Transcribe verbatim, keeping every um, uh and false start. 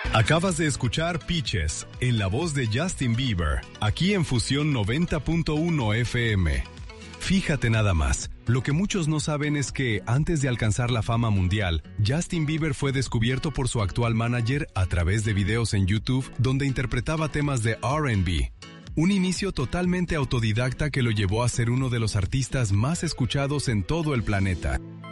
Acabas de escuchar Peaches, en la voz de Justin Bieber, aquí en Fusión noventa punto uno F M. Fíjate nada más, lo que muchos no saben es que, antes de alcanzar la fama mundial, Justin Bieber fue descubierto por su actual manager a través de videos en YouTube donde interpretaba temas de R and B. Un inicio totalmente autodidacta que lo llevó a ser uno de los artistas más escuchados en todo el planeta.